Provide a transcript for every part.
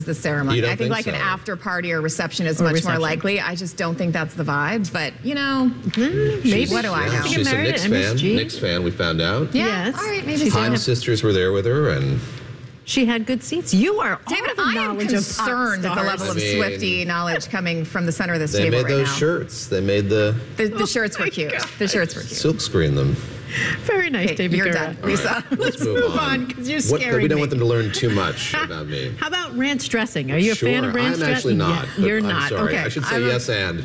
the ceremony. I think like an after party or reception is much more likely. I just don't think that's the vibe. But you know, maybe. What do I know? She's a Knicks fan. Knicks fan. We found out. Yeah. Yes. All right. Maybe Haim sisters were there with her, and she had good seats. You are David. I am concerned at the level of Swiftie knowledge coming from the center of this table right now. They made those shirts. They made the shirts were cute. The shirts were cute. Silk screen them. Very nice, David. You're done, Lisa. Right, let's move on because you're scaring We don't want them to learn too much about me. How about ranch dressing? Are you a fan of ranch dressing? I'm actually not. Yeah, you're not. I'm sorry. Okay. I should say yes and.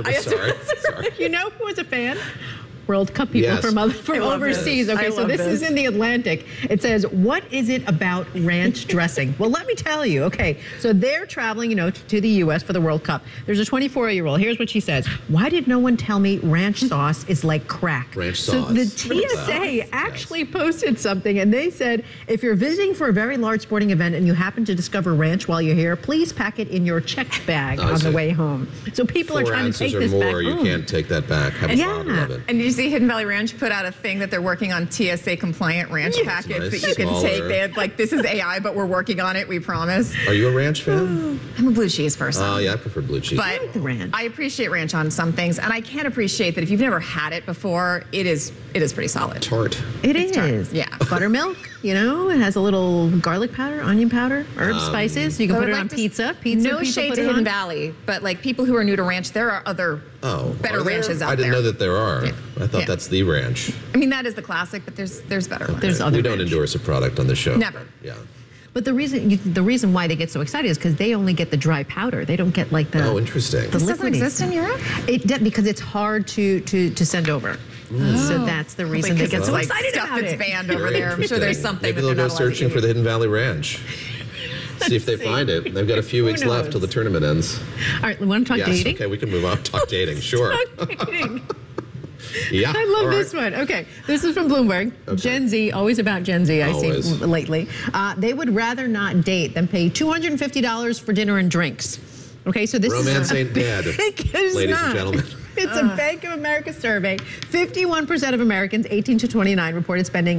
Sorry. You know who was a fan? World Cup people from overseas. Okay, so this is in the Atlantic. It says, what is it about ranch dressing? Well, let me tell you. Okay, so they're traveling, to the U.S. for the World Cup. There's a 24-year-old. Here's what she says. Why did no one tell me ranch sauce is like crack? Ranch sauce. So the TSA actually posted something, and they said, if you're visiting for a very large sporting event and you happen to discover ranch while you're here, please pack it in your checked bag on the way home. So people are trying to take this back home. You can't take that back. Have a bottle of it. And see, Hidden Valley Ranch put out a thing that they're working on TSA compliant ranch packets that you can take. They had this is AI, but we're working on it, we promise. Are you a ranch fan? I'm a blue cheese person. Oh, yeah, I prefer blue cheese. But I like the ranch. I appreciate ranch on some things, and I can appreciate that if you've never had it before, it is pretty solid. Tart. It's tart. Yeah. Buttermilk, it has a little garlic powder, onion powder, herb spices. You can put it on pizza. No shade to Hidden Valley, but people who are new to ranch, there are other better ranches out there. I didn't know that there are. Yeah. I thought that's the ranch. I mean, that is the classic, but there's better ones. There's other We don't endorse a product on the show. Never. Yeah. But the reason why they get so excited is because they only get the dry powder. They don't get the interesting. This doesn't exist in Europe? Because it's hard to send over. So that's the reason they get so excited about it. Stuff that's banned over there. I'm sure there's something. Maybe they'll go searching for the Hidden Valley Ranch. See if they find it. They've got a few weeks left till the tournament ends. All right, we want to talk dating? Okay, we can move on. Talk dating, sure. Talk dating. Yeah. I love this one. Okay, this is from Bloomberg. Okay. Gen Z, always about Gen Z, I see lately. They would rather not date than pay $250 for dinner and drinks. Okay, so this Romance ain't dead, ladies and gentlemen. It's a Bank of America survey. 51% of Americans 18 to 29 reported spending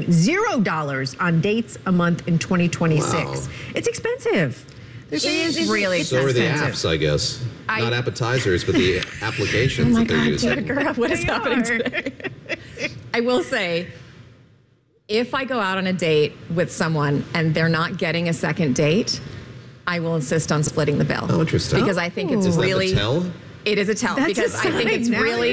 $0 on dates a month in 2026. Wow. It's expensive. It's really expensive. So are the apps, I guess. Not appetizers, but the applications that they're using. David Gura, what is happening today? I will say, if I go out on a date with someone and they're not getting a second date, I will insist on splitting the bill. Oh, interesting. Because I think it's really... Is that the tell? It is a tell because I think it's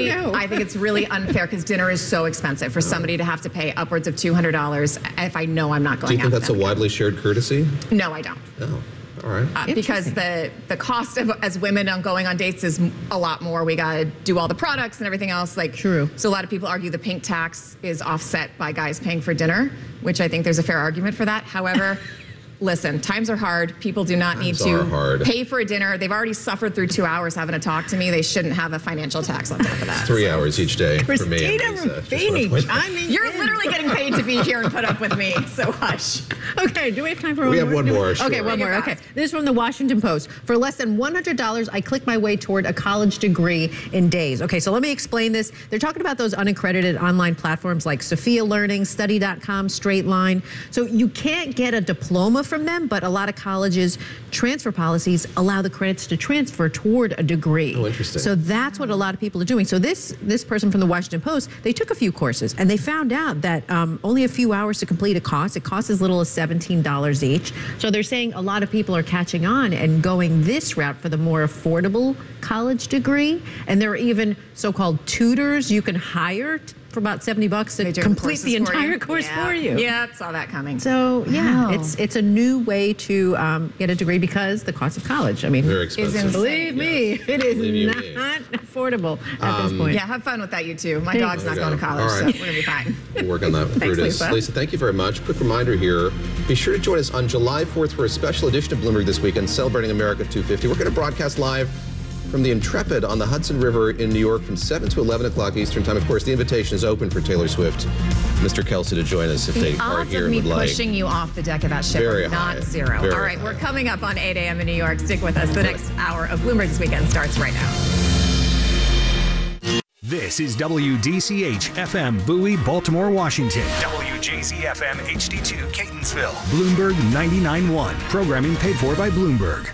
really unfair because dinner is so expensive for somebody to have to pay upwards of $200 if I know I'm not going out. Do you think that's a widely shared courtesy? No, I don't. Oh. All right. Because the cost of as women on going on dates is a lot more. We got to do all the products and everything else. True. So a lot of people argue the pink tax is offset by guys paying for dinner, which I think there's a fair argument for that. However, listen, times are hard. People do not need to pay for a dinner. They've already suffered through 2 hours having to talk to me. They shouldn't have a financial tax on top of that. 3 hours each day for me. Christina Ruffini, you're literally getting paid to be here and put up with me, so hush. Okay, do we have time for one more? We have one more, sure. Okay, one more. Okay, this is from the Washington Post. For less than $100, I click my way toward a college degree in days. Okay, so let me explain this. They're talking about those unaccredited online platforms like Sophia Learning, Study.com, Straight Line. So you can't get a diploma from them, but a lot of colleges' transfer policies allow the credits to transfer toward a degree. Oh, interesting. So that's what a lot of people are doing. So this person from the Washington Post, they took a few courses and they found out that only a few hours to complete a course. It costs as little as $17 each. So they're saying a lot of people are catching on and going this route for the more affordable college degree. And there are even so-called tutors you can hire for about $70 to complete the entire course for you. Yeah, saw that coming. So yeah, it's a new way to get a degree because the cost of college, I mean, very expensive. Believe me, it is not affordable at this point. Yeah, have fun with that, you two. My dog's not going to college, so we're going to be fine. We'll work on that. Thanks, Lisa. Lisa, thank you very much. Quick reminder here, be sure to join us on July 4th for a special edition of Bloomberg This Weekend, celebrating America 250. We're going to broadcast live from the Intrepid on the Hudson River in New York from 7 to 11 o'clock Eastern Time. Of course, the invitation is open for Taylor Swift, Mr. Kelsey, to join us if they are here and would like. The odds of me pushing you off the deck of that ship are not zero. All right, we're coming up on 8 a.m. in New York. Stick with us. The next hour of Bloomberg This Weekend starts right now. This is WDCH FM Bowie, Baltimore, Washington. WJZ FM HD2 Catonsville. Bloomberg 99.1. Programming paid for by Bloomberg.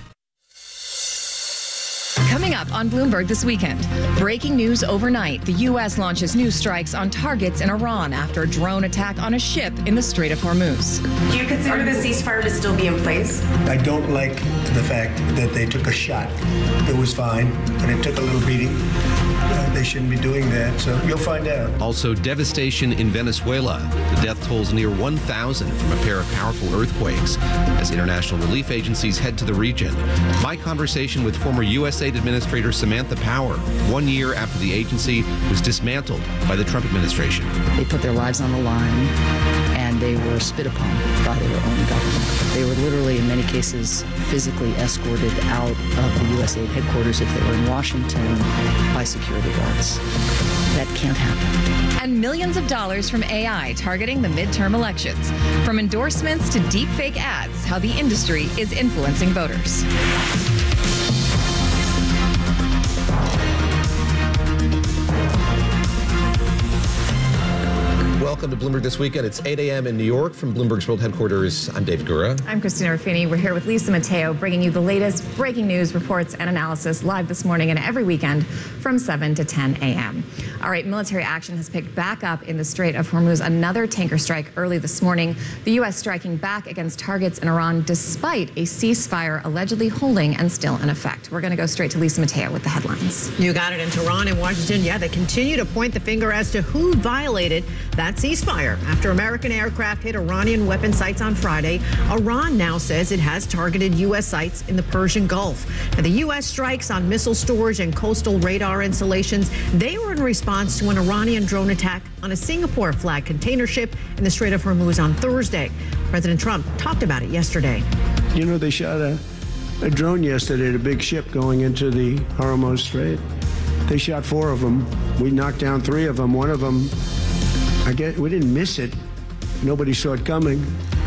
Coming up on Bloomberg this weekend, breaking news overnight. The U.S. launches new strikes on targets in Iran after a drone attack on a ship in the Strait of Hormuz. Do you consider the ceasefire to still be in place? I don't like the fact that they took a shot. It was fine, but it took a little beating. They shouldn't be doing that, so you'll find out. Also, devastation in Venezuela. The death tolls near 1,000 from a pair of powerful earthquakes as international relief agencies head to the region. My conversation with former USAID Administrator Samantha Power, 1 year after the agency was dismantled by the Trump administration. They put their lives on the line, and they were spit upon by their own government. They were literally, in many cases, physically escorted out of the USAID headquarters if they were in Washington by security guards. That can't happen. And millions of dollars from AI targeting the midterm elections. From endorsements to deepfake ads, how the industry is influencing voters. Welcome to Bloomberg This Weekend. It's 8 a.m. in New York from Bloomberg's World Headquarters. I'm Dave Gura. I'm Christina Ruffini. We're here with Lisa Mateo, bringing you the latest breaking news, reports, and analysis live this morning and every weekend from 7 to 10 a.m. All right, military action has picked back up in the Strait of Hormuz. Another tanker strike early this morning. The U.S. striking back against targets in Iran despite a ceasefire allegedly holding and still in effect. We're going to go straight to Lisa Mateo with the headlines. You got it. In Tehran and Washington, they continue to point the finger as to who violated that ceasefire. After American aircraft hit Iranian weapon sites on Friday, Iran now says it has targeted U.S. sites in the Persian Gulf. And the U.S. strikes on missile storage and coastal radar installations, they were in response to an Iranian drone attack on a Singapore-flagged container ship in the Strait of Hormuz on Thursday. President Trump talked about it yesterday. You know, they shot a drone yesterday at a big ship going into the Hormuz Strait. They shot 4 of them. We knocked down 3 of them. One of them, I guess we didn't miss it. Nobody saw it coming,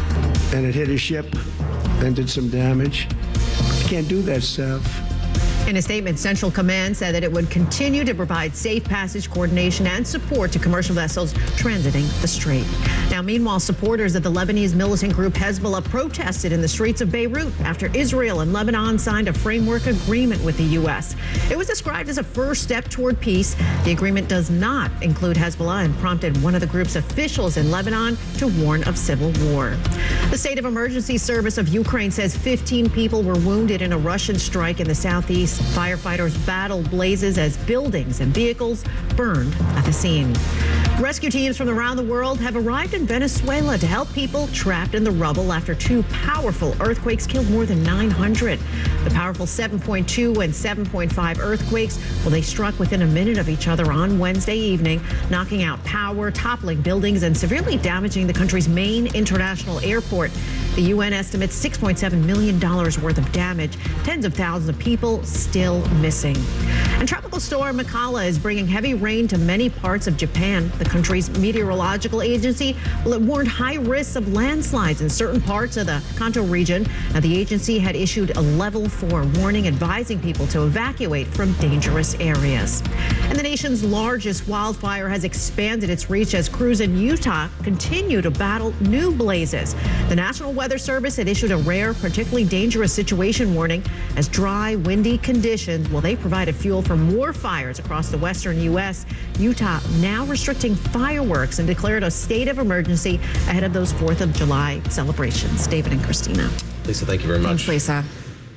and it hit a ship and did some damage. You can't do that stuff. In a statement, Central Command said that it would continue to provide safe passage, coordination, and support to commercial vessels transiting the strait. Now, meanwhile, supporters of the Lebanese militant group Hezbollah protested in the streets of Beirut after Israel and Lebanon signed a framework agreement with the U.S. It was described as a first step toward peace. The agreement does not include Hezbollah and prompted one of the group's officials in Lebanon to warn of civil war. The State of Emergency Service of Ukraine says 15 people were wounded in a Russian strike in the southeast. Firefighters battled blazes as buildings and vehicles burned at the scene. Rescue teams from around the world have arrived in Venezuela to help people trapped in the rubble after 2 powerful earthquakes killed more than 900. The powerful 7.2 and 7.5 earthquakes, they struck within a minute of each other on Wednesday evening, knocking out power, toppling buildings, and severely damaging the country's main international airport. The UN estimates $6.7 million worth of damage. Tens of thousands of people still missing. And Tropical Storm Makala is bringing heavy rain to many parts of Japan. The country's meteorological agency, it warned high risks of landslides in certain parts of the Kanto region. Now, the agency had issued a level 4 warning advising people to evacuate from dangerous areas. And the nation's largest wildfire has expanded its reach as crews in Utah continue to battle new blazes. The National Weather Service had issued a rare, particularly dangerous situation warning as dry, windy conditions, they provided fuel for more fires across the western U.S. Utah now restricting fireworks and declared a state of emergency ahead of those 4th of July celebrations. David and Christina. Lisa, thank you very much. Thanks, Lisa.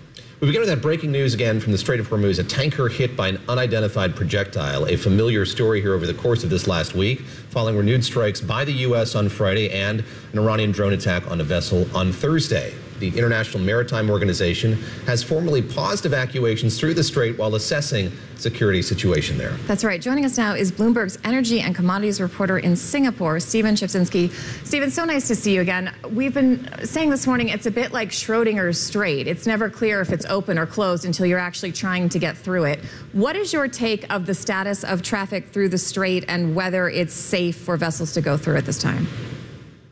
We begin with that breaking news again from the Strait of Hormuz. A tanker hit by an unidentified projectile, a familiar story here over the course of this last week, following renewed strikes by the U.S. on Friday and an Iranian drone attack on a vessel on Thursday. The International Maritime Organization has formally paused evacuations through the strait while assessing the security situation there. That's right. Joining us now is Bloomberg's energy and commodities reporter in Singapore, Stephen Chipsinski. Stephen, so nice to see you again. We've been saying this morning it's a bit like Schrodinger's Strait. It's never clear if it's open or closed until you're actually trying to get through it. What is your take of the status of traffic through the strait and whether it's safe for vessels to go through at this time?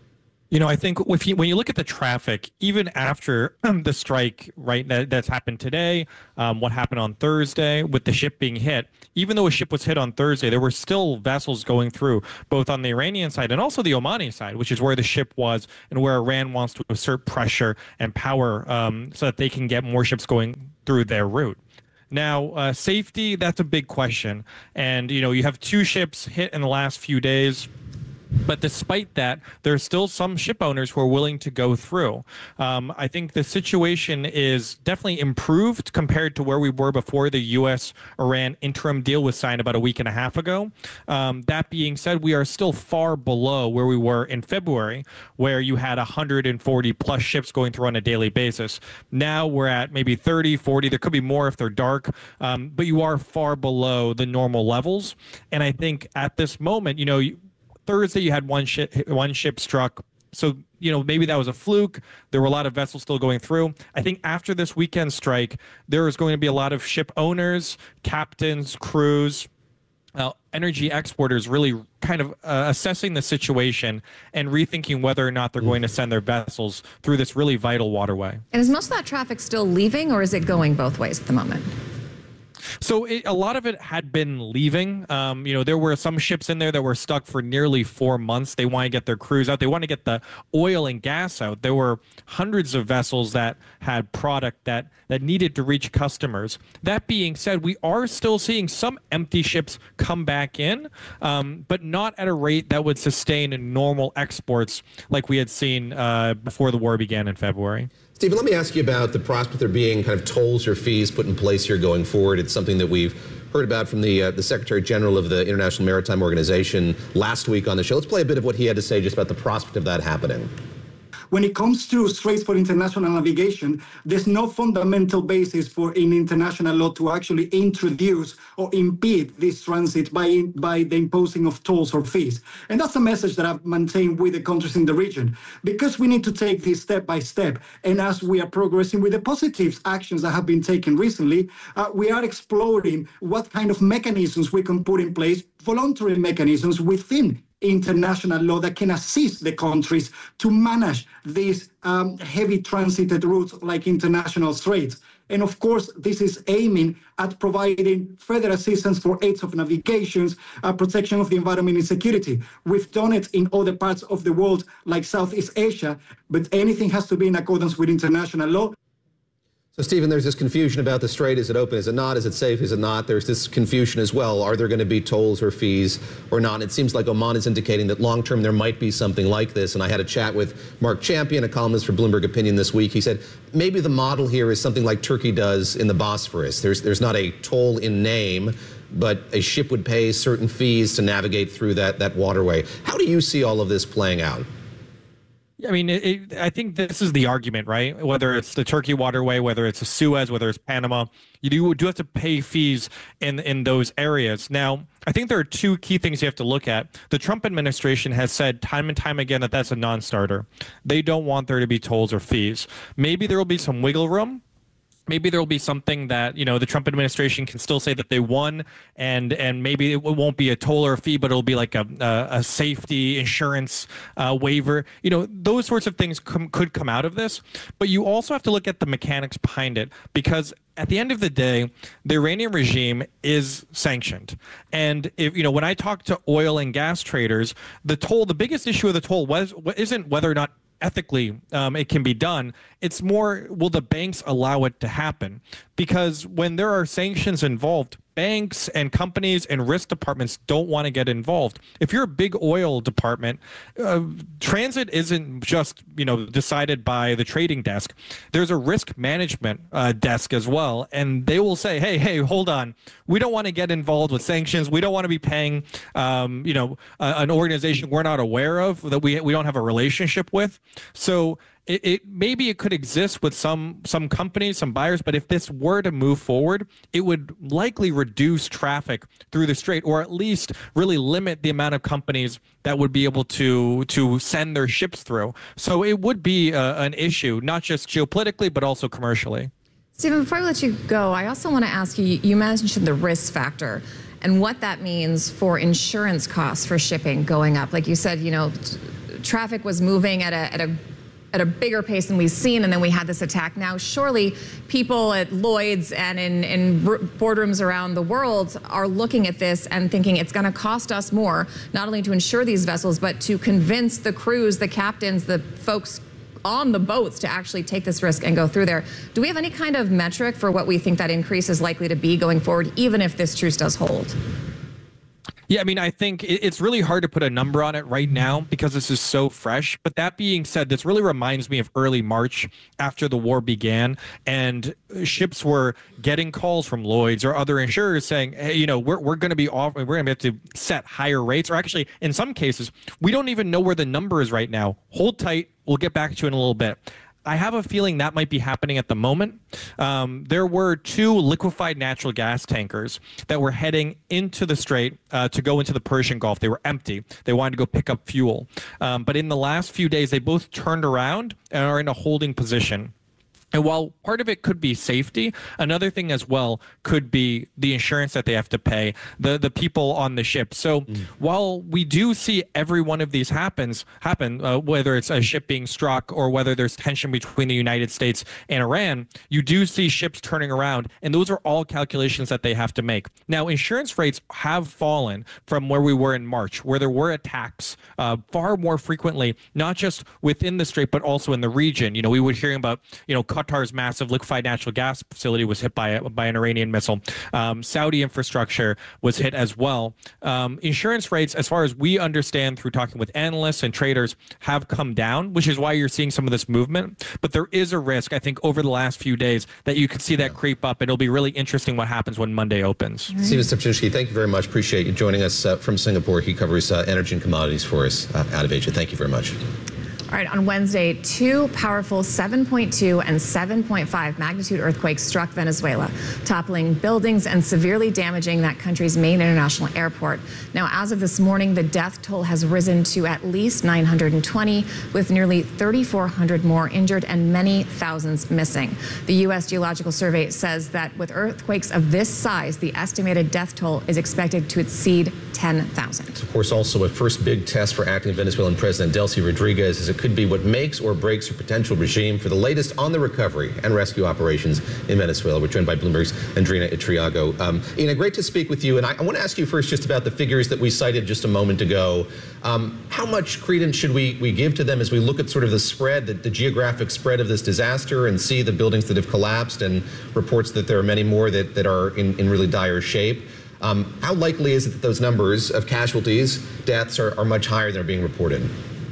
I think when you look at the traffic, even after the strike, right, that's happened today, what happened on Thursday with the ship being hit, even though a ship was hit on Thursday, there were still vessels going through, both on the Iranian side and also the Omani side, which is where the ship was and where Iran wants to assert pressure and power so that they can get more ships going through their route. Now, safety, that's a big question. And, you have 2 ships hit in the last few days. But despite that, there are still some ship owners who are willing to go through. I think the situation is definitely improved compared to where we were before the U.S.-Iran interim deal was signed about a week and a half ago. That being said, we are still far below where we were in February, where you had 140-plus ships going through on a daily basis. Now we're at maybe 30, 40. There could be more if they're dark, but you are far below the normal levels. And I think at this moment, Thursday, you had one ship struck. So, maybe that was a fluke. There were a lot of vessels still going through. I think after this weekend strike, there is going to be a lot of ship owners, captains, crews, energy exporters really kind of assessing the situation and rethinking whether or not they're going to send their vessels through this really vital waterway. And is most of that traffic still leaving, or is it going both ways at the moment? So a lot of it had been leaving. There were some ships in there that were stuck for nearly 4 months. They want to get their crews out. They want to get the oil and gas out. There were hundreds of vessels that had product that needed to reach customers. That being said, we are still seeing some empty ships come back in, but not at a rate that would sustain normal exports like we had seen before the war began in February. Stephen, let me ask you about the prospect of there being kind of tolls or fees put in place here going forward. It's something that we've heard about from the Secretary General of the International Maritime Organization last week on the show. Let's play a bit of what he had to say just about the prospect of that happening. When it comes to Straits for International Navigation, there's no fundamental basis for in international law to actually introduce or impede this transit by the imposing of tolls or fees. And that's a message that I've maintained with the countries in the region, because we need to take this step by step. And as we are progressing with the positive actions that have been taken recently, we are exploring what kind of mechanisms we can put in place, voluntary mechanisms within international law that can assist the countries to manage these heavy transited routes like international straits. And of course, this is aiming at providing further assistance for aids of navigations, protection of the environment and security. We've done it in other parts of the world like Southeast Asia, but anything has to be in accordance with international law. So, Stephen, there's this confusion about the strait. Is it open? Is it not? Is it safe? Is it not? There's this confusion as well. Are there going to be tolls or fees or not? It seems like Oman is indicating that long term there might be something like this. And I had a chat with Mark Champion, a columnist for Bloomberg Opinion this week. He said maybe the model here is something like Turkey does in the Bosphorus. There's not a toll in name, but a ship would pay certain fees to navigate through that waterway. Have do you see all of this playing out? I mean, I think this is the argument, right? Whether it's the Turkey waterway, whether it's the Suez, whether it's Panama, you do have to pay fees in those areas. Now, I think there are two key things you have to look at. The Trump administration has said time and time again that that's a non-starter. They don't want there to be tolls or fees. Maybe there will be some wiggle room. Maybe there will be something that, you know, the Trump administration can still say that they won, and maybe it won't be a toll or a fee, but it'll be like a safety insurance waiver. You know, those sorts of things could come out of this. But you also have to look at the mechanics behind it, because at the end of the day, the Iranian regime is sanctioned. And if, you know, when I talk to oil and gas traders, the biggest issue of the toll isn't whether or not ethically it can be done. It's more, will the banks allow it to happen? Because when there are sanctions involved, banks and companies and risk departments don't want to get involved. If you're a big oil department, transit isn't just, you know, decided by the trading desk. There's a risk management desk as well, and they will say, hey, hold on. We don't want to get involved with sanctions. We don't want to be paying, you know, an organization we're not aware of, that we don't have a relationship with. So maybe it could exist with some companies, some buyers, but if this were to move forward, it would likely reduce traffic through the strait, or at least really limit the amount of companies that would be able to send their ships through. So it would be an issue, not just geopolitically, but also commercially. Stephen, before I let you go, I also want to ask you, you mentioned the risk factor and what that means for insurance costs for shipping going up. Like you said, you know, traffic was moving at a bigger pace than we've seen, and then we had this attack. Now, surely people at Lloyd's and in boardrooms around the world are looking at this and thinking it's going to cost us more, not only to insure these vessels, but to convince the crews, the captains, the folks on the boats to actually take this risk and go through there. Do we have any kind of metric for what we think that increase is likely to be going forward, even if this truce does hold? Yeah, I mean, I think it's really hard to put a number on it right now because this is so fresh. But that being said, this really reminds me of early March after the war began, and ships were getting calls from Lloyd's or other insurers saying, hey, you know, we're going to be off, we're going to have to set higher rates, or actually, in some cases, we don't even know where the number is right now. Hold tight. We'll get back to you in a little bit. I have a feeling that might be happening at the moment. There were 2 liquefied natural gas tankers that were heading into the strait to go into the Persian Gulf. They were empty. They wanted to go pick up fuel. But in the last few days, they both turned around and are in a holding position. And while part of it could be safety, another thing as well could be the insurance that they have to pay, the people on the ship. So while we do see every one of these happen, whether it's a ship being struck or whether there's tension between the United States and Iran, you do see ships turning around, and those are all calculations that they have to make. Now, insurance rates have fallen from where we were in March, where there were attacks far more frequently, not just within the strait, but also in the region. You know, we were hearing about, you know, Qatar's massive liquefied natural gas facility was hit by an Iranian missile. Saudi infrastructure was hit as well. Insurance rates, as far as we understand through talking with analysts and traders, have come down, which is why you're seeing some of this movement. But there is a risk, I think, over the last few days that you could see that creep up. And it'll be really interesting what happens when Monday opens. Right. Steven Stepchinsky, thank you very much. Appreciate you joining us from Singapore. He covers energy and commodities for us out of Asia. Thank you very much. All right, on Wednesday, 2 powerful 7.2 and 7.5 magnitude earthquakes struck Venezuela, toppling buildings and severely damaging that country's main international airport. Now, as of this morning, the death toll has risen to at least 920, with nearly 3,400 more injured and many thousands missing. The U.S. Geological Survey says that with earthquakes of this size, the estimated death toll is expected to exceed 10,000. It's, of course, also a first big test for acting Venezuelan President Delcy Rodriguez, as it could be what makes or breaks her potential regime. For the latest on the recovery and rescue operations in Venezuela, we're joined by Bloomberg's Andrina Itriago. Ina, great to speak with you. And I want to ask you first just about the figures that we cited just a moment ago. How much credence should we give to them as we look at sort of the spread, the geographic spread of this disaster, and see the buildings that have collapsed and reports that there are many more that are in really dire shape? How likely is it that those numbers of casualties, deaths, are much higher than are being reported?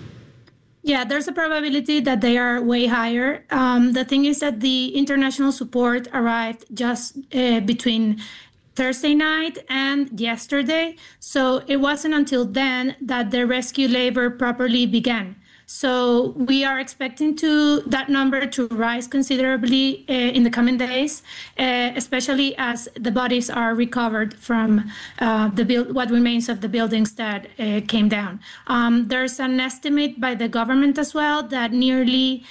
Yeah, there's a probability that they are way higher. The thing is that the international support arrived just between Thursday night and yesterday. So it wasn't until then that the rescue labor properly began. So we are expecting that number to rise considerably in the coming days, especially as the bodies are recovered from what remains of the buildings that came down. There's an estimate by the government as well that nearly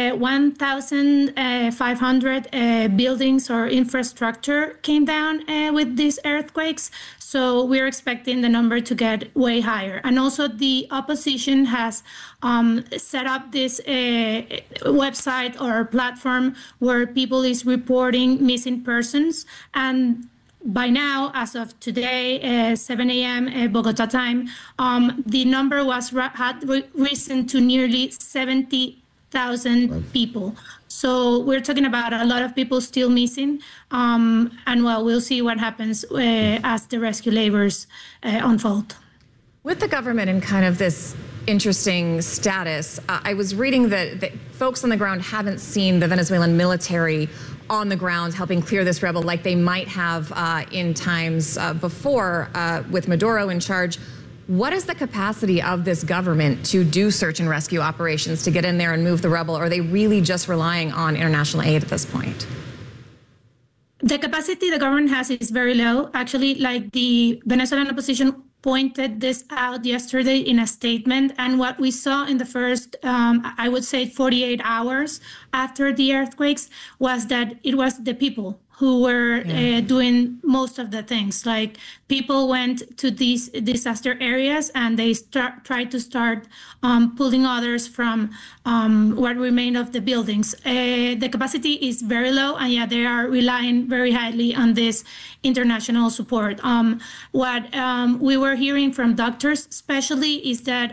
1,500 buildings or infrastructure came down with these earthquakes. So we're expecting the number to get way higher. And also the opposition has set up this website or platform where people is reporting missing persons. And by now, as of today, 7 a.m. Bogota time, the number had risen to nearly 70,000 people. So we're talking about a lot of people still missing. And well, we'll see what happens as the rescue labors unfold. With the government in kind of this interesting status, I was reading that folks on the ground haven't seen the Venezuelan military on the ground helping clear this rebel like they might have in times before with Maduro in charge. What is the capacity of this government to do search and rescue operations, to get in there and move the rebel? Or are they really just relying on international aid at this point? The capacity the government has is very low. Actually, like the Venezuelan opposition pointed this out yesterday in a statement. And what we saw in the first, I would say 48 hours after the earthquakes was that it was the people who were doing most of the things. Like people went to these disaster areas and they tried to start pulling others from what remained of the buildings. The capacity is very low, and they are relying very highly on this international support. What we were hearing from doctors especially is that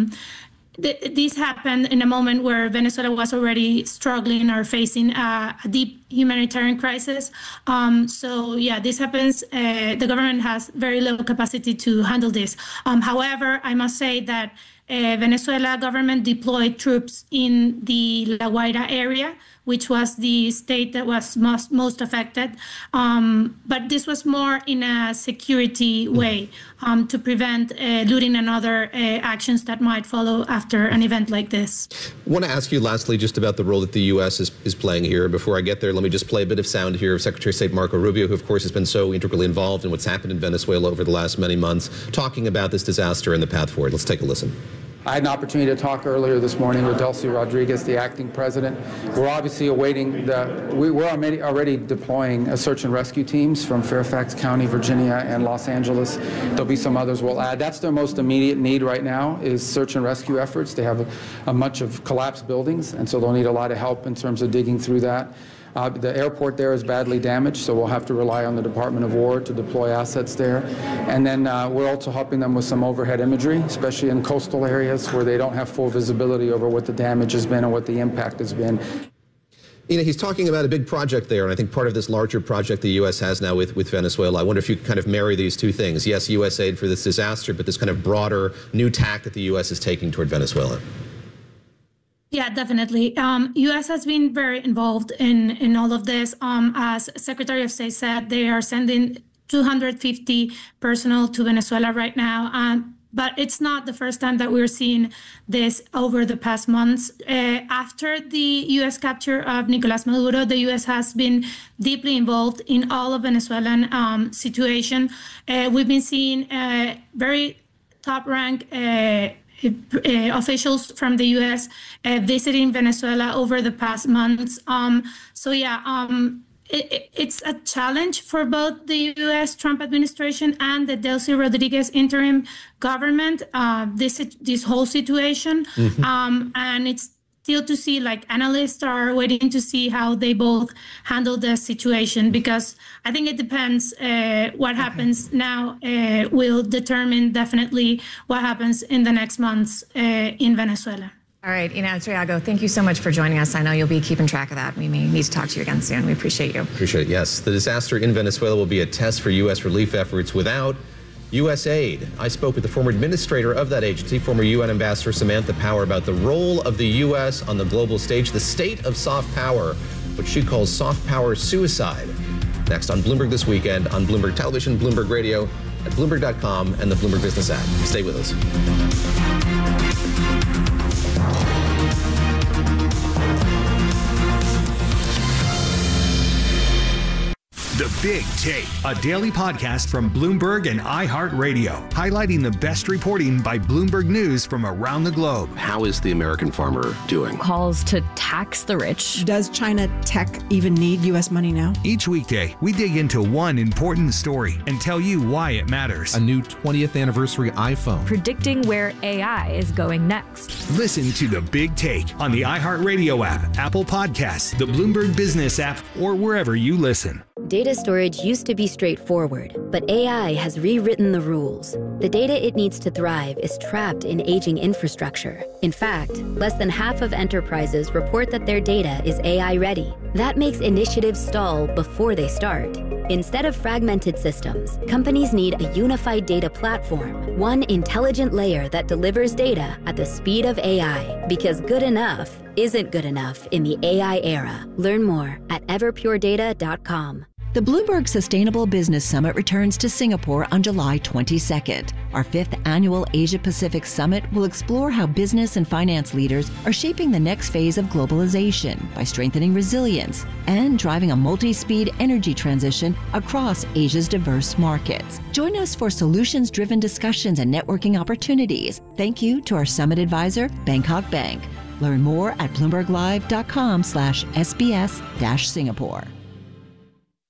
this happened in a moment where Venezuela was already struggling or facing a deep humanitarian crisis. This happens. The government has very low capacity to handle this. However, I must say that Venezuela government deployed troops in the La Guaira area, which was the state that was most affected. But this was more in a security way to prevent looting and other actions that might follow after an event like this. I want to ask you lastly just about the role that the U.S. is playing here. Before I get there, let me just play a bit of sound here of Secretary of State Marco Rubio, who of course has been so integrally involved in what's happened in Venezuela over the last many months, talking about this disaster and the path forward. Let's take a listen. I had an opportunity to talk earlier this morning with Delcy Rodriguez, the acting president. We're obviously awaiting we're already deploying search and rescue teams from Fairfax County, Virginia, and Los Angeles. There'll be some others we'll add. That's their most immediate need right now is search and rescue efforts. They have a bunch of collapsed buildings, and so they'll need a lot of help in terms of digging through that. The airport there is badly damaged, so we'll have to rely on the Department of War to deploy assets there. And then we're also helping them with some overhead imagery, especially in coastal areas where they don't have full visibility over what the damage has been and what the impact has been. He's talking about a big project there, and I think part of this larger project the U.S. has now with Venezuela. I wonder if you could kind of marry these two things. Yes, U.S. aid for this disaster, but this kind of broader new tack that the U.S. is taking toward Venezuela. Yeah, definitely. U.S. has been very involved in all of this. As Secretary of State said, they are sending 250 personnel to Venezuela right now. But it's not the first time that we're seeing this over the past months. After the U.S. capture of Nicolás Maduro, the U.S. has been deeply involved in all of Venezuelan situation. We've been seeing very top-ranked officials from the U.S. Visiting Venezuela over the past months. It's a challenge for both the U.S. Trump administration and the Delcy Rodriguez interim government, this whole situation. And it's still to see, like analysts are waiting to see how they both handle the situation, because I think it depends what happens now will determine definitely what happens in the next months in Venezuela. All right, Ina Triago, thank you so much for joining us. I know you'll be keeping track of that. We may need to talk to you again soon. We appreciate you. Appreciate it, yes. The disaster in Venezuela will be a test for U.S. relief efforts without U.S. aid. I spoke with the former administrator of that agency, former UN Ambassador Samantha Power, about the role of the U.S. on the global stage, the state of soft power, what she calls soft power suicide. Next on Bloomberg This Weekend, on Bloomberg Television, Bloomberg Radio, at Bloomberg.com, and the Bloomberg Business app. Stay with us. The Big Take, a daily podcast from Bloomberg and iHeartRadio, highlighting the best reporting by Bloomberg News from around the globe. How is the American farmer doing? Calls to tax the rich. Does China tech even need U.S. money now? Each weekday, we dig into one important story and tell you why it matters. A new 20th anniversary iPhone. Predicting where AI is going next. Listen to The Big Take on the iHeartRadio app, Apple Podcasts, the Bloomberg Business app, or wherever you listen. Data storage used to be straightforward, but AI has rewritten the rules. The data it needs to thrive is trapped in aging infrastructure. In fact, less than half of enterprises report that their data is AI ready. That makes initiatives stall before they start. Instead of fragmented systems, companies need a unified data platform, one intelligent layer that delivers data at the speed of AI, because good enough isn't good enough in the AI era. Learn more at everpuredata.com. The Bloomberg Sustainable Business Summit returns to Singapore on July 22nd. Our 5th annual Asia-Pacific Summit will explore how business and finance leaders are shaping the next phase of globalization by strengthening resilience and driving a multi-speed energy transition across Asia's diverse markets. Join us for solutions-driven discussions and networking opportunities. Thank you to our summit advisor, Bangkok Bank. Learn more at bloomberglive.com/SBS-Singapore.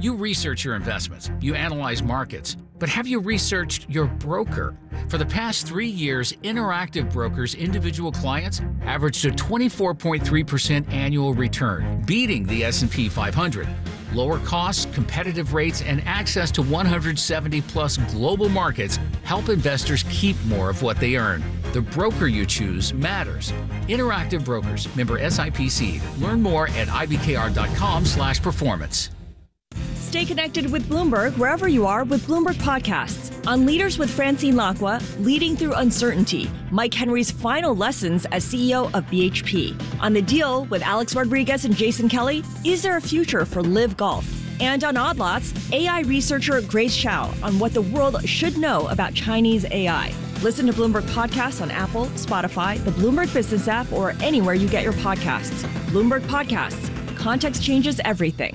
You research your investments, you analyze markets, but have you researched your broker? For the past 3 years, Interactive Brokers' individual clients averaged a 24.3% annual return, beating the S&P 500. Lower costs, competitive rates, and access to 170-plus global markets help investors keep more of what they earn. The broker you choose matters. Interactive Brokers, member SIPC. Learn more at ibkr.com/performance. Stay connected with Bloomberg wherever you are with Bloomberg Podcasts. On Leaders with Francine Lacqua, Leading Through Uncertainty, Mike Henry's final lessons as CEO of BHP. On The Deal with Alex Rodriguez and Jason Kelly, is there a future for Live Golf? And on Odd Lots, AI researcher Grace Xiao on what the world should know about Chinese AI. Listen to Bloomberg Podcasts on Apple, Spotify, the Bloomberg Business app, or anywhere you get your podcasts. Bloomberg Podcasts. Context changes everything.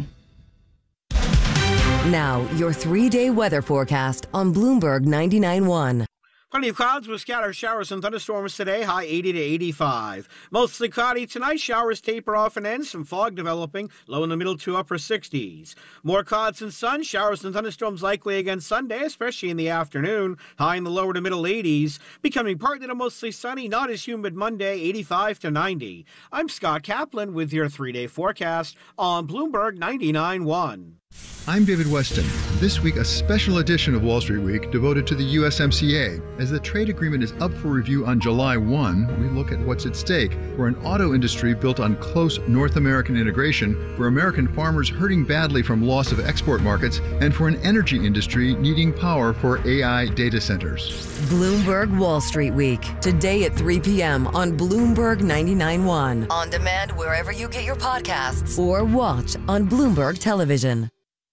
Now, your 3-day weather forecast on Bloomberg 99.1. Plenty of clouds with scattered showers and thunderstorms today, high 80 to 85. Mostly cloudy tonight, showers taper off and end, some fog developing, low in the middle to upper 60s. More clouds and sun, showers and thunderstorms likely again Sunday, especially in the afternoon, high in the lower to middle 80s. Becoming partly to mostly sunny, not as humid Monday, 85 to 90. I'm Scott Kaplan with your 3-day forecast on Bloomberg 99.1. I'm David Weston. This week, a special edition of Wall Street Week devoted to the USMCA. As the trade agreement is up for review on July 1, we look at what's at stake for an auto industry built on close North American integration, for American farmers hurting badly from loss of export markets, and for an energy industry needing power for AI data centers. Bloomberg Wall Street Week, today at 3 p.m. on Bloomberg 99.1. On demand wherever you get your podcasts or watch on Bloomberg Television.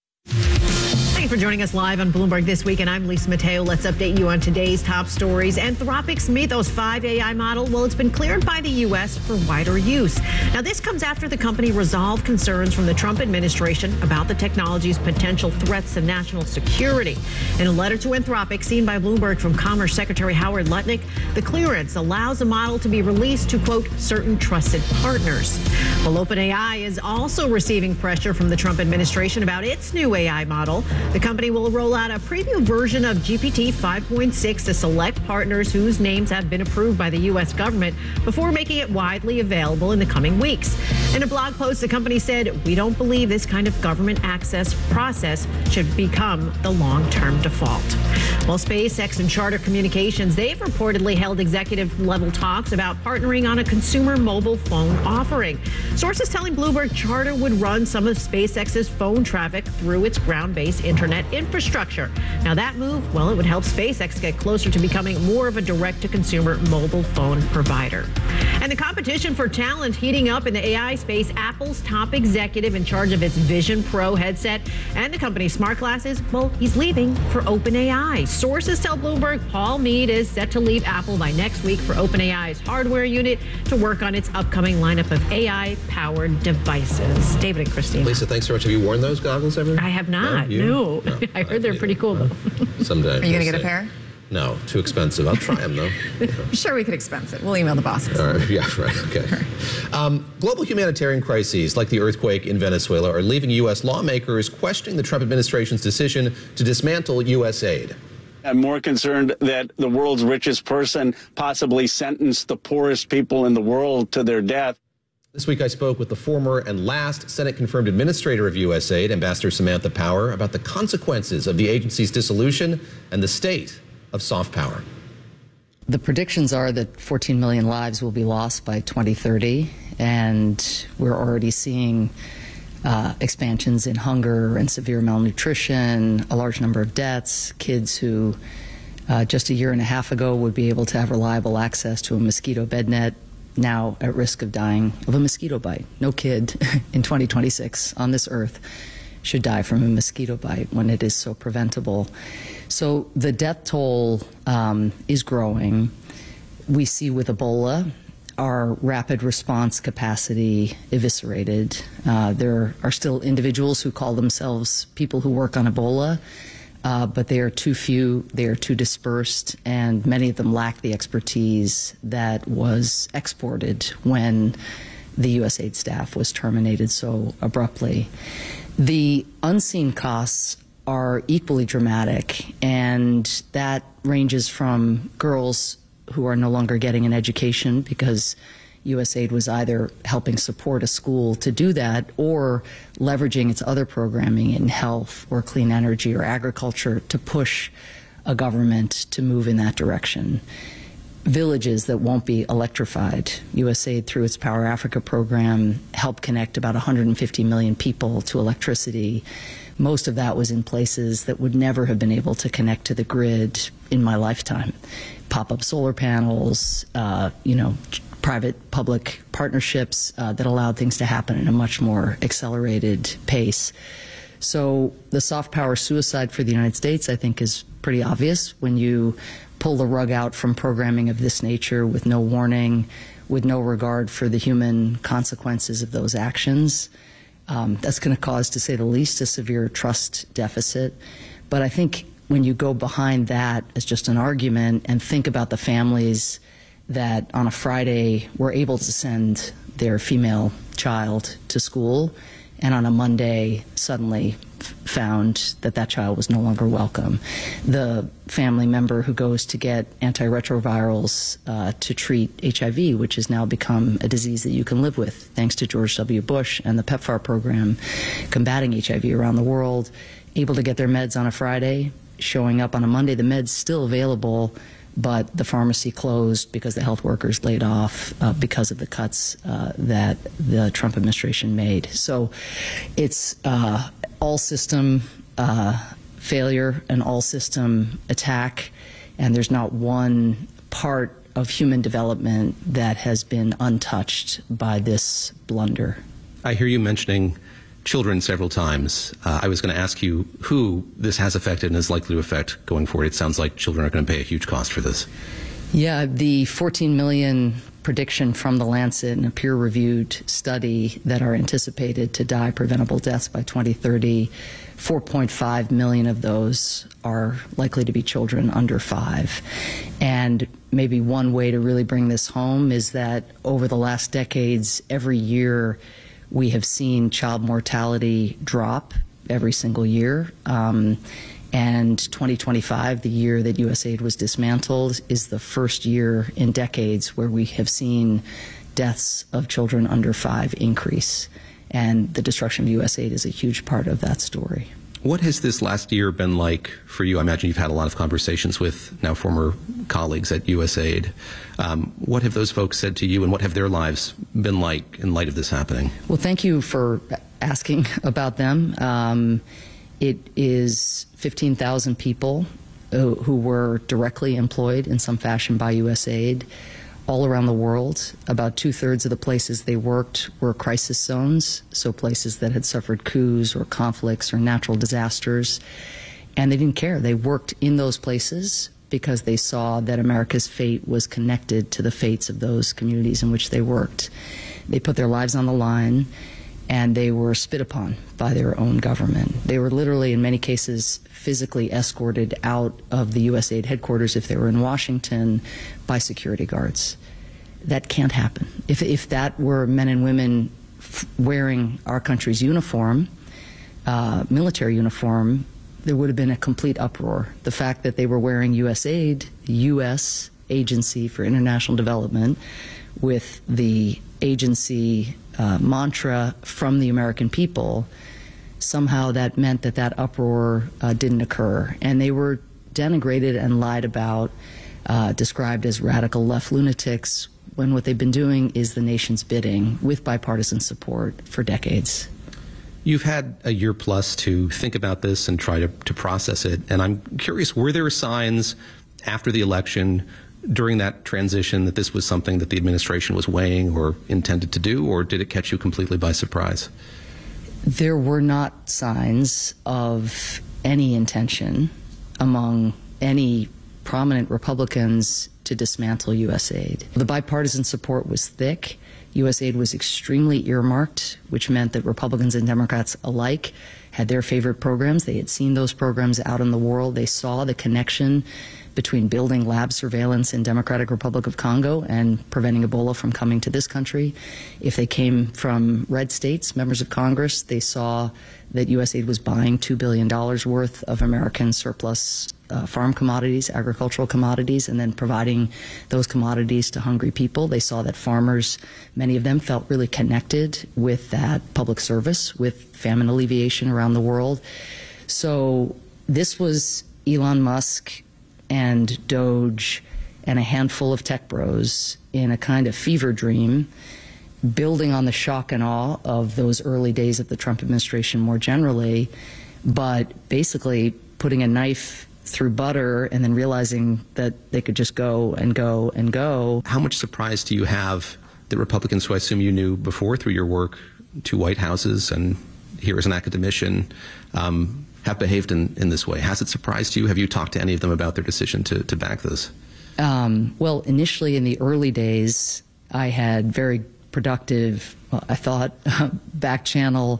Thank you for joining us live on Bloomberg This Week, and I'm Lisa Mateo. Let's update you on today's top stories. Anthropic's Mythos 5 AI model, well, it's been cleared by the U.S. for wider use. Now, this comes after the company resolved concerns from the Trump administration about the technology's potential threats to national security. In a letter to Anthropic, seen by Bloomberg from Commerce Secretary Howard Lutnick, the clearance allows the model to be released to, quote, certain trusted partners. Well, OpenAI is also receiving pressure from the Trump administration about its new AI model. The company will roll out a preview version of GPT 5.6 to select partners whose names have been approved by the U.S. government before making it widely available in the coming weeks. In a blog post, the company said, "We don't believe this kind of government access process should become the long-term default." Well, SpaceX and Charter Communications, they've reportedly held executive-level talks about partnering on a consumer mobile phone offering. Sources telling Bloomberg Charter would run some of SpaceX's phone traffic through its ground-based internet infrastructure. Now, that move, well, it would help SpaceX get closer to becoming more of a direct-to-consumer mobile phone provider. And the competition for talent heating up in the AI space. Apple's top executive in charge of its Vision Pro headset and the company's smart glasses, well, he's leaving for OpenAI. Sources tell Bloomberg Paul Mead is set to leave Apple by next week for OpenAI's hardware unit to work on its upcoming lineup of AI-powered devices. David and Christine. Lisa, thanks so much. Have you worn those goggles ever? I have not. No. I heard they're pretty cool, though. Someday. Are you going to get a pair? No, too expensive. I'll try them, though. I'm sure we could expense it. We'll email the bosses. All right. Yeah, right. Okay. Global humanitarian crises like the earthquake in Venezuela are leaving U.S. lawmakers questioning the Trump administration's decision to dismantle U.S. aid. I'm more concerned that the world's richest person possibly sentenced the poorest people in the world to their death. This week, I spoke with the former and last Senate-confirmed administrator of USAID, Ambassador Samantha Power, about the consequences of the agency's dissolution and the state of soft power. The predictions are that 14 million lives will be lost by 2030, and we're already seeing expansions in hunger and severe malnutrition, a large number of deaths, kids who just a year and a half ago would be able to have reliable access to a mosquito bed net, now at risk of dying of a mosquito bite. No kid in 2026 on this earth should die from a mosquito bite when it is so preventable. So the death toll is growing. We see with Ebola our rapid response capacity eviscerated. There are still individuals who call themselves people who work on Ebola, but they are too few, they are too dispersed, and many of them lack the expertise that was exported when the USAID staff was terminated so abruptly. The unseen costs are equally dramatic, and that ranges from girls who are no longer getting an education because USAID was either helping support a school to do that or leveraging its other programming in health or clean energy or agriculture to push a government to move in that direction. Villages that won't be electrified. USAID, through its Power Africa program, helped connect about 150 million people to electricity. Most of that was in places that would never have been able to connect to the grid in my lifetime. Pop-up solar panels, private-public partnerships that allowed things to happen in a much more accelerated pace. So the soft power suicide for the United States, I think, is pretty obvious when you pull the rug out from programming of this nature with no warning, with no regard for the human consequences of those actions. That's going to cause, to say the least, a severe trust deficit. But I think when you go behind that as just an argument and think about the families that on a Friday were able to send their female child to school and on a Monday suddenly found that that child was no longer welcome. The family member who goes to get antiretrovirals to treat HIV, which has now become a disease that you can live with, thanks to George W. Bush and the PEPFAR program combating HIV around the world, able to get their meds on a Friday, showing up on a Monday, the meds still available, but the pharmacy closed because the health workers laid off because of the cuts that the Trump administration made. So it's all system failure, an all system attack, and there's not one part of human development that has been untouched by this blunder. I hear you mentioning children several times. I was going to ask you who this has affected and is likely to affect going forward. It sounds like children are going to pay a huge cost for this. Yeah, the 14 million prediction from the Lancet in a peer-reviewed study that are anticipated to die preventable deaths by 2030, 4.5 million of those are likely to be children under 5. And maybe one way to really bring this home is that over the last decades, every year, we have seen child mortality drop every single year. And 2025, the year that USAID was dismantled, is the first year in decades where we have seen deaths of children under 5 increase. And the destruction of USAID is a huge part of that story. What has this last year been like for you? I imagine you've had a lot of conversations with now former colleagues at USAID. What have those folks said to you, and what have their lives been like in light of this happening? Well, thank you for asking about them. It is 15,000 people who were directly employed in some fashion by USAID all around the world. About 2/3 of the places they worked were crisis zones, so places that had suffered coups or conflicts or natural disasters. And they didn't care. They worked in those places because they saw that America's fate was connected to the fates of those communities in which they worked. They put their lives on the line, and they were spit upon by their own government. They were literally, in many cases, physically escorted out of the USAID headquarters if they were in Washington by security guards. That can't happen. If that were men and women wearing our country's uniform, military uniform, there would have been a complete uproar. The fact that they were wearing USAID, the U.S. Agency for International Development, with the agency mantra from the American people, somehow that meant that that uproar didn't occur. And they were denigrated and lied about, described as radical left lunatics, when what they've been doing is the nation's bidding with bipartisan support for decades. You've had a year plus to think about this and try to process it. And I'm curious, were there signs after the election, during that transition, that this was something that the administration was weighing or intended to do, or did it catch you completely by surprise? There were not signs of any intention among any prominent Republicans to dismantle USAID. The bipartisan support was thick. USAID was extremely earmarked, which meant that Republicans and Democrats alike had their favorite programs. They had seen those programs out in the world. They saw the connection between building lab surveillance in Democratic Republic of Congo and preventing Ebola from coming to this country. If they came from red states, members of Congress, they saw that USAID was buying $2 billion worth of American surplus farm commodities, agricultural commodities, and then providing those commodities to hungry people. They saw that farmers, many of them, felt really connected with that public service, with famine alleviation around the world. So this was Elon Musk and Doge and a handful of tech bros in a kind of fever dream, building on the shock and awe of those early days of the Trump administration more generally, but basically putting a knife through butter and then realizing that they could just go and go and go. How much surprise do you have that Republicans, who I assume you knew before through your work, 2 White Houses and here as an academician, have behaved in this way? Has it surprised you? Have you talked to any of them about their decision to back this? Well, initially in the early days, I had very productive, I thought, back channel,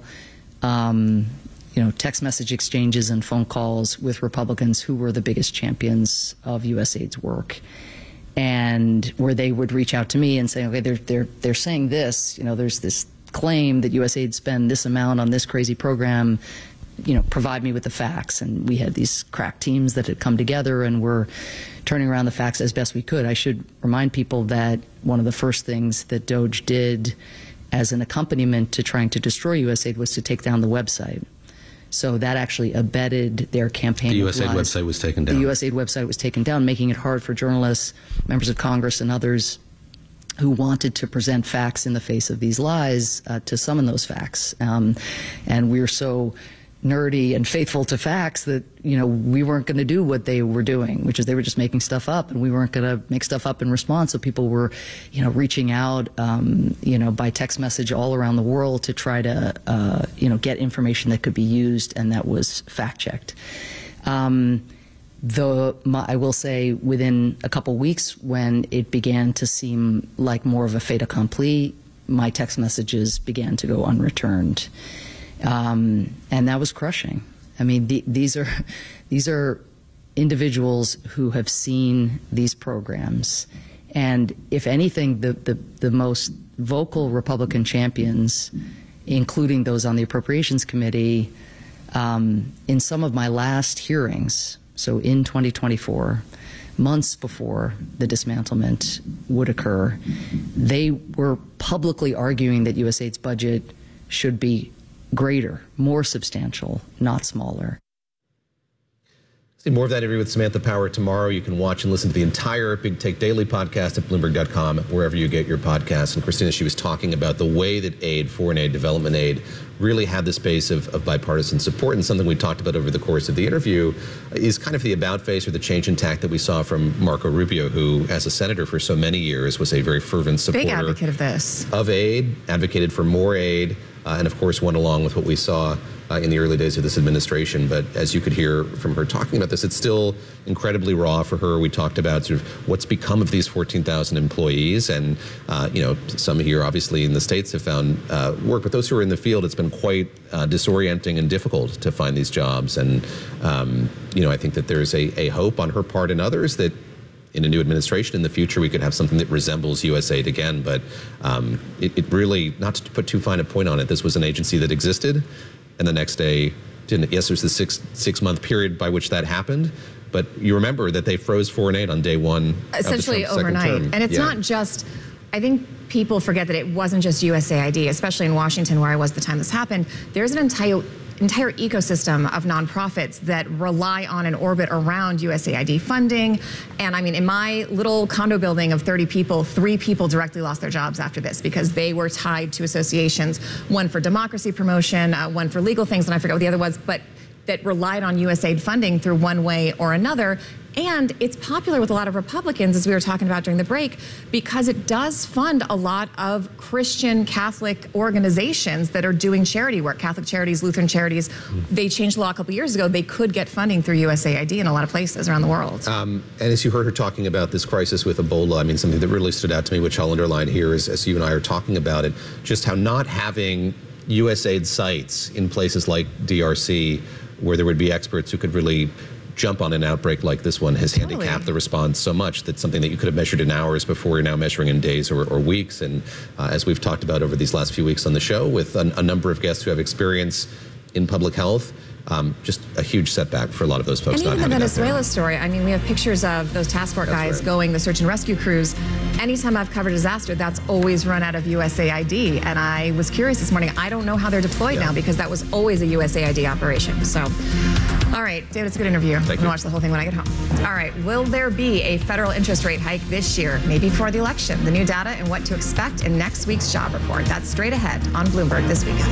text message exchanges and phone calls with Republicans who were the biggest champions of USAID's work, and where they would reach out to me and say, okay, they're saying this, there's this claim that USAID spend this amount on this crazy program, provide me with the facts. And we had these crack teams that had come together and were turning around the facts as best we could. I should remind people that one of the first things that Doge did as an accompaniment to trying to destroy USAID was to take down the website. So that actually abetted their campaign. The USAID website was taken down. The USAID website was taken down, making it hard for journalists, members of Congress, and others who wanted to present facts in the face of these lies to summon those facts. And we were so nerdy and faithful to facts that, we weren't going to do what they were doing, which is they were just making stuff up, and we weren't going to make stuff up in response. So people were, reaching out, by text message all around the world to try to, get information that could be used and that was fact-checked. I will say within a couple weeks, when it began to seem like more of a fait accompli, my text messages began to go unreturned. And that was crushing. I mean, these are individuals who have seen these programs, and if anything, the most vocal Republican champions, including those on the Appropriations Committee, in some of my last hearings, so in 2024, months before the dismantlement would occur, they were publicly arguing that USAID's budget should be greater, more substantial, not smaller. See more of that interview with Samantha Power tomorrow. You can watch and listen to the entire Big Take Daily podcast at Bloomberg.com, wherever you get your podcasts. And Christina, she was talking about the way that aid, foreign aid, development aid, really had this base of bipartisan support. And something we talked about over the course of the interview is kind of the about face or the change in tack that we saw from Marco Rubio, who, as a senator for so many years, was a very fervent supporter. Big advocate of this. Of aid, advocated for more aid. And of course went along with what we saw in the early days of this administration. But as you could hear from her talking about this, it's still incredibly raw for her. We talked about sort of what's become of these 14,000 employees. And, some here obviously in the States have found work, but those who are in the field, it's been quite disorienting and difficult to find these jobs. And, I think that there's a hope on her part and others that in a new administration in the future, we could have something that resembles USAID again. But it really, not to put too fine a point on it, this was an agency that existed, and the next day didn't. Yes, there's the six-month period by which that happened, but you remember that they froze foreign aid on day one. Essentially overnight. And it's not just, I think people forget that it wasn't just USAID, especially in Washington where I was the time this happened. There's an entire ecosystem of nonprofits that rely on and orbit around USAID funding. And I mean, in my little condo building of 30 people, 3 people directly lost their jobs after this because they were tied to associations, one for democracy promotion, one for legal things, and I forget what the other was, but that relied on USAID funding through one way or another. And it's popular with a lot of Republicans, as we were talking about during the break, because it does fund a lot of Christian Catholic organizations that are doing charity work, Catholic charities, Lutheran charities. They changed the law a couple years ago. They could get funding through USAID in a lot of places around the world. And as you heard her talking about this crisis with Ebola, I mean, something that really stood out to me, which I'll underline here, is as you and I are talking about it, just how not having USAID sites in places like DRC, where there would be experts who could really jump on an outbreak like this one, has handicapped the response so much that something that you could have measured in hours before, you're now measuring in days or weeks. And as we've talked about over these last few weeks on the show with a number of guests who have experience in public health. Just a huge setback for a lot of those folks. And even the Venezuela story, I mean, we have pictures of those task force guys going, the search and rescue crews. Anytime I've covered disaster, that's always run out of USAID. And I was curious this morning, I don't know how they're deployed now, because that was always a USAID operation. So, all right, David, it's a good interview. I'm going to watch the whole thing when I get home. All right, will there be a federal interest rate hike this year, maybe before the election? The new data and what to expect in next week's job report. That's straight ahead on Bloomberg this weekend.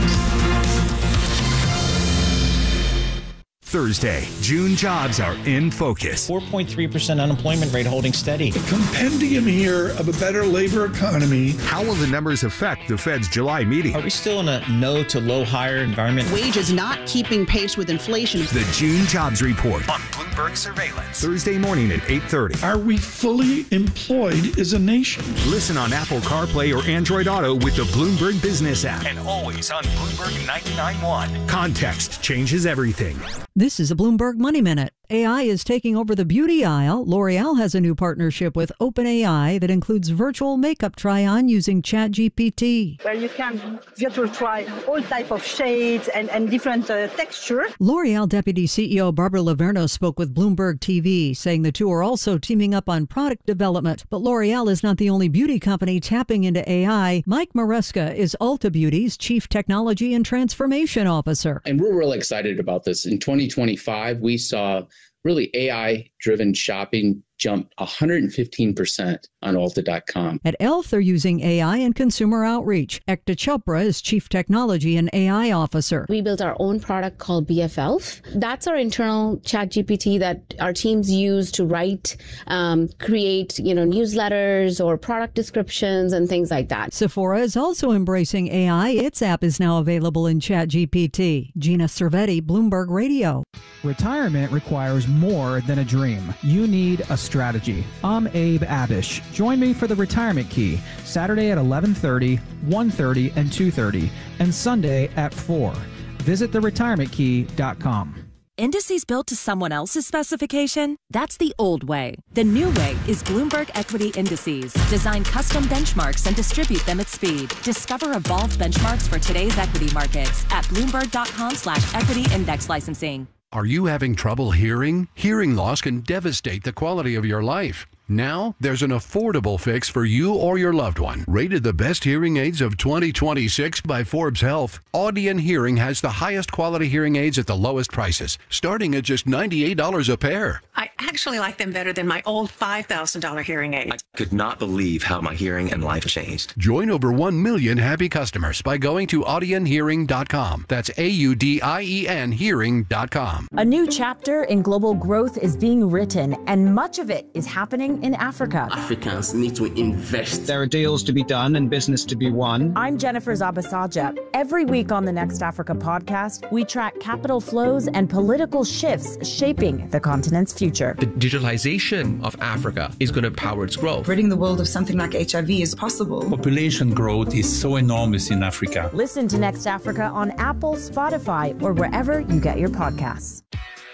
Thursday, June jobs are in focus. 4.3% unemployment rate holding steady. A compendium here of a better labor economy. How will the numbers affect the Fed's July meeting? Are we still in a no to low hire environment? Wages not keeping pace with inflation. The June jobs report on Bloomberg Surveillance. Thursday morning at 8:30. Are we fully employed as a nation? Listen on Apple CarPlay or Android Auto with the Bloomberg Business app. And always on Bloomberg 99.1. Context changes everything. This is a Bloomberg Money Minute. AI is taking over the beauty aisle. L'Oreal has a new partnership with OpenAI that includes virtual makeup try-on using ChatGPT. Where you can virtual try all type of shades and different texture. L'Oreal Deputy CEO Barbara Laverno spoke with Bloomberg TV, saying the two are also teaming up on product development. But L'Oreal is not the only beauty company tapping into AI. Mike Maresca is Ulta Beauty's Chief Technology and Transformation Officer. And we're really excited about this. In 2025, we saw really AI-driven shopping jumped 115% on Ulta.com. At e.l.f., they're using AI and consumer outreach. Ekta Chopra is Chief Technology and AI Officer. We built our own product called BFELF. That's our internal ChatGPT that our teams use to write, create, newsletters or product descriptions and things like that. Sephora is also embracing AI. Its app is now available in ChatGPT. Gina Cervetti, Bloomberg Radio. Retirement requires more than a dream. You need a strategy. I'm Abe Abish. Join me for the Retirement Key, Saturday at 11:30, 1:30, and 2:30, and Sunday at 4. Visit theretirementkey.com. Indices built to someone else's specification? That's the old way. The new way is Bloomberg Equity Indices. Design custom benchmarks and distribute them at speed. Discover evolved benchmarks for today's equity markets at bloomberg.com/equity index licensing. Are you having trouble hearing? Hearing loss can devastate the quality of your life. Now, there's an affordable fix for you or your loved one. Rated the best hearing aids of 2026 by Forbes Health, Audion Hearing has the highest quality hearing aids at the lowest prices, starting at just $98 a pair. I actually like them better than my old $5,000 hearing aids. I could not believe how my hearing and life changed. Join over 1 million happy customers by going to audionhearing.com. That's AUDIEN hearing.com. A new chapter in global growth is being written, and much of it is happening in Africa. Africans need to invest. There are deals to be done and business to be won. I'm Jennifer Zabasaja. Every week on the Next Africa podcast, we track capital flows and political shifts shaping the continent's future. The digitalization of Africa is going to power its growth. Ridding the world of something like HIV is possible. Population growth is so enormous in Africa. Listen to Next Africa on Apple, Spotify, or wherever you get your podcasts.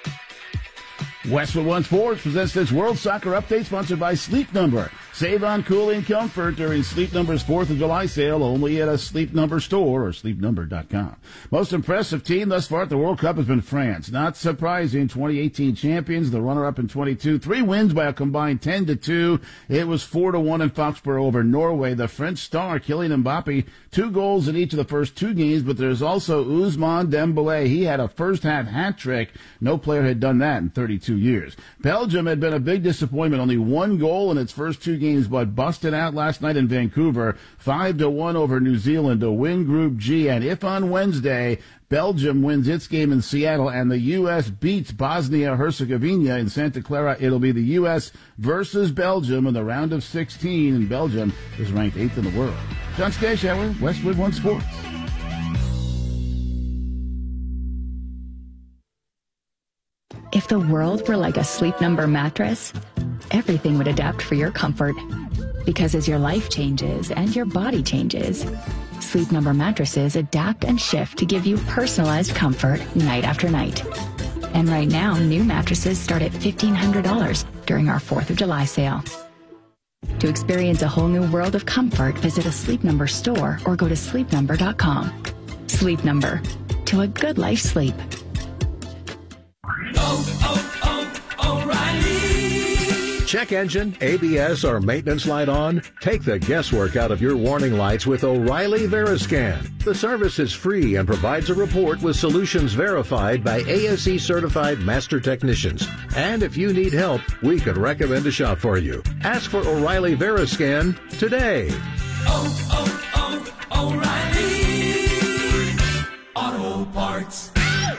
Westwood One Sports presents this World Soccer Update sponsored by Sleep Number. Save on cooling comfort during Sleep Number's 4th of July sale only at a Sleep Number store or sleepnumber.com. Most impressive team thus far at the World Cup has been France. Not surprising, 2018 champions, the runner-up in 22. 3 wins by a combined 10-2. It was 4-1 in Foxborough over Norway. The French star, Kylian Mbappe, 2 goals in each of the first 2 games, but there's also Ousmane Dembélé. He had a first-half hat-trick. No player had done that in 32 years. Belgium had been a big disappointment. Only 1 goal in its first 2 games, but busted out last night in Vancouver, 5-1 over New Zealand to win Group G. And if on Wednesday Belgium wins its game in Seattle and the U.S. beats Bosnia-Herzegovina in Santa Clara, it'll be the U.S. versus Belgium in the round of 16, and Belgium is ranked 8th in the world. John Stashauer, Westwood One Sports. If the world were like a Sleep Number mattress, everything would adapt for your comfort. Because as your life changes and your body changes, Sleep Number mattresses adapt and shift to give you personalized comfort night after night. And right now, new mattresses start at $1,500 during our 4th of July sale. To experience a whole new world of comfort, visit a Sleep Number store or go to sleepnumber.com. Sleep Number. to a good life sleep. O'Reilly. Check engine, ABS, or maintenance light on? Take the guesswork out of your warning lights with O'Reilly Veriscan. The service is free and provides a report with solutions verified by ASE certified master technicians. And if you need help, we could recommend a shop for you. Ask for O'Reilly Veriscan today. O'Reilly Auto Parts.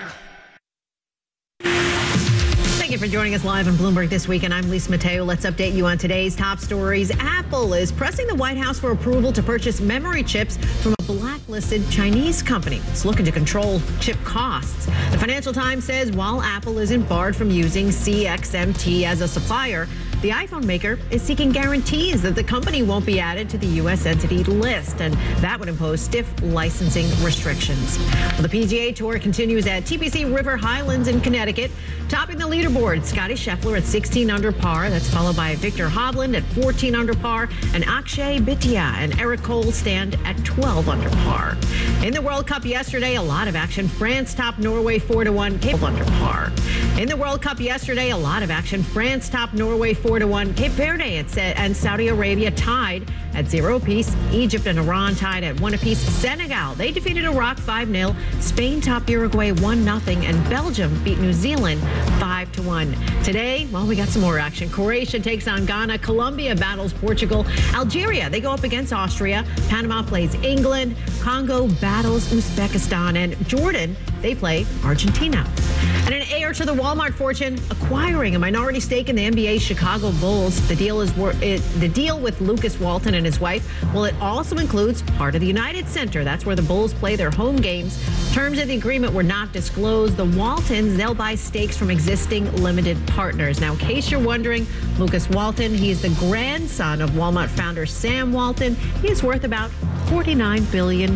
Thank you for joining us live on Bloomberg This Week, and I'm Lisa Mateo. Let's update you on today's top stories. Apple is pressing the White House for approval to purchase memory chips from a blacklisted Chinese company. It's looking to control chip costs. The Financial Times says while Apple isn't barred from using CXMT as a supplier, the iPhone maker is seeking guarantees that the company won't be added to the U.S. entity list, and that would impose stiff licensing restrictions. Well, the PGA Tour continues at TPC River Highlands in Connecticut, topping the leaderboard. Scotty Scheffler at 16 under par. That's followed by Victor Hovland at 14 under par, and Akshay Bhatia and Eric Cole stand at 12 under par. In the World Cup yesterday, a lot of action. France topped Norway 4-1, Cape under par. In the World Cup yesterday, a lot of action. France topped Norway 4-1. Cape Verde and Saudi Arabia tied at 0 apiece. Egypt and Iran tied at 1 apiece. Senegal, they defeated Iraq 5-0. Spain topped Uruguay 1-0. And Belgium beat New Zealand 5-1. Today, well, we got some more action. Croatia takes on Ghana. Colombia battles Portugal. Algeria, they go up against Austria. Panama plays England. Congo battles Uzbekistan. And Jordan, they play Argentina. And an heir to the Walmart fortune acquiring a minority stake in the NBA Chicago Bulls. The deal with Lucas Walton and his wife. Well, it also includes part of the United Center. That's where the Bulls play their home games. Terms of the agreement were not disclosed. The Waltons, they'll buy stakes from existing limited partners. Now, in case you're wondering, Lucas Walton, he is the grandson of Walmart founder Sam Walton. He is worth about $49 billion.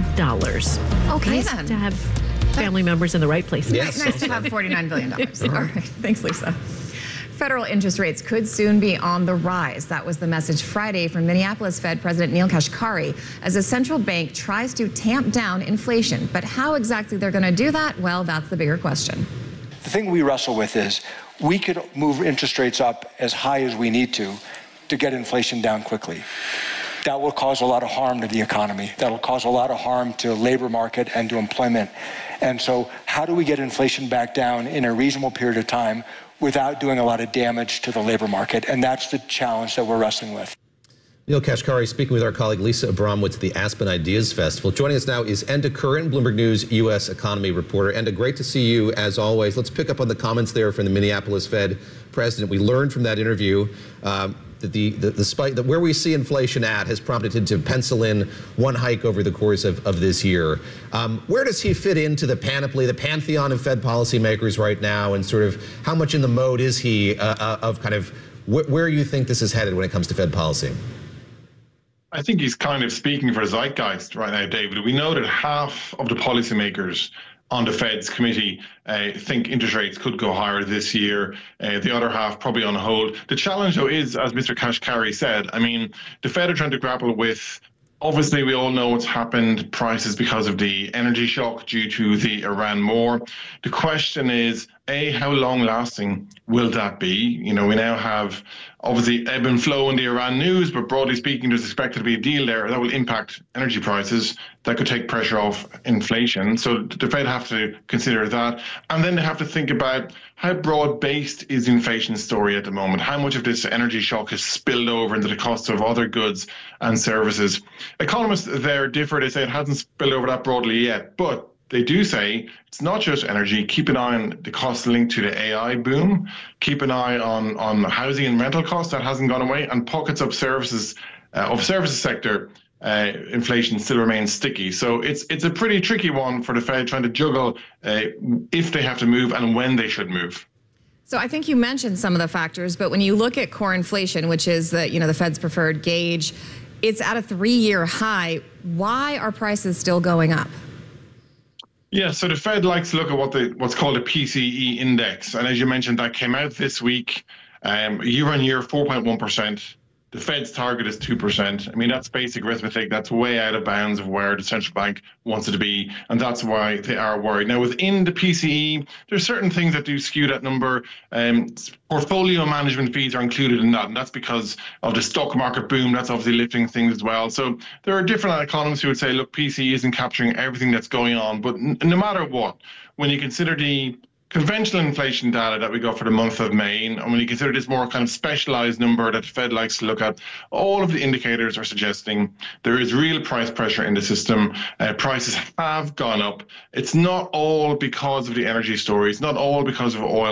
Okay, nice then. to have family members in the right place. Yes. Nice to have $49 billion. All right. Thanks, Lisa. Federal interest rates could soon be on the rise. That was the message Friday from Minneapolis Fed President Neel Kashkari as the central bank tries to tamp down inflation. But how exactly they're going to do that? Well, that's the bigger question. The thing we wrestle with is we could move interest rates up as high as we need to get inflation down quickly. That will cause a lot of harm to the economy. That will cause a lot of harm to the labor market and to employment. And so how do we get inflation back down in a reasonable period of time without doing a lot of damage to the labor market? And that's the challenge that we're wrestling with. Neel Kashkari speaking with our colleague Lisa Abramowitz at the Aspen Ideas Festival. Joining us now is Enda Curran, Bloomberg News U.S. economy reporter. Enda, great to see you as always. Let's pick up on the comments there from the Minneapolis Fed president. We learned from that interview that the spike, that where we see inflation at has prompted him to pencil in one hike over the course of this year. Where does he fit into the panoply, the pantheon of Fed policymakers right now, and sort of how much in the mode is he of kind of where you think this is headed when it comes to Fed policy? I think he's kind of speaking for zeitgeist right now, David. We know that half of the policymakers on the Fed's committee think interest rates could go higher this year. The other half probably on hold. The challenge, though, is, as Mr. Kashkari said, I mean, the Fed are trying to grapple with, obviously, we all know what's happened, prices because of the energy shock due to the Iran war. The question is, A, how long lasting will that be? You know, we now have obviously ebb and flow in the Iran news, but broadly speaking, there's expected to be a deal there that will impact energy prices. That could take pressure off inflation. So the Fed have to consider that. And then they have to think about how broad-based is the inflation story at the moment? How much of this energy shock has spilled over into the cost of other goods and services? Economists there differ. They say it hasn't spilled over that broadly yet, but they do say it's not just energy. Keep an eye on the costs linked to the AI boom. Keep an eye on housing and rental costs. That hasn't gone away. And pockets of services sector, inflation still remains sticky. So it's a pretty tricky one for the Fed trying to juggle if they have to move and when they should move. So I think you mentioned some of the factors, but when you look at core inflation, which is the Fed's preferred gauge, it's at a 3-year high. Why are prices still going up? Yeah, so the Fed likes to look at what's called a PCE index. And as you mentioned, that came out this week, year on year, 4.1%. The Fed's target is 2%. I mean, that's basic arithmetic. That's way out of bounds of where the central bank wants it to be, and that's why they are worried. Now, within the PCE, there's certain things that do skew that number. Portfolio management fees are included in that, and that's because of the stock market boom. That's obviously lifting things as well. So there are different economists who would say, look, PCE isn't capturing everything that's going on, but no matter what, when you consider the conventional inflation data that we got for the month of May, and when you consider this more kind of specialized number that the Fed likes to look at, all of the indicators are suggesting there is real price pressure in the system. Prices have gone up. It's not all because of the energy story. It's not all because of oil